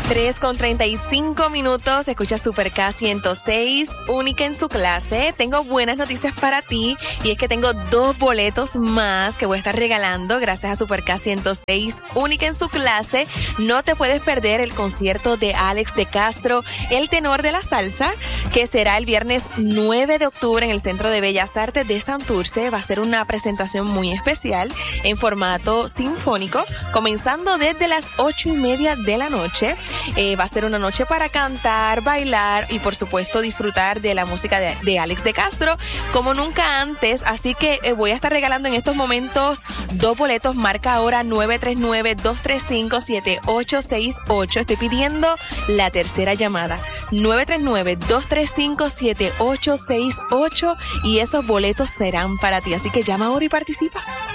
3:35. Escucha Super K 106, única en su clase. Tengo buenas noticias para ti y es que tengo 2 boletos más que voy a estar regalando gracias a Super K 106, única en su clase. No te puedes perder el concierto de Alex de Castro, el tenor de la salsa, que será el viernes 9 de octubre en el Centro de Bellas Artes de Santurce. Va a ser una presentación muy especial en formato sinfónico, comenzando desde las 8:30 de la noche. Va a ser una noche para cantar, bailar y por supuesto disfrutar de la música de Alex de Castro como nunca antes. Así que voy a estar regalando en estos momentos 2 boletos. Marca ahora 939-235-7868. Estoy pidiendo la tercera llamada. 939-235-7868 y esos boletos serán para ti. Así que llama ahora y participa.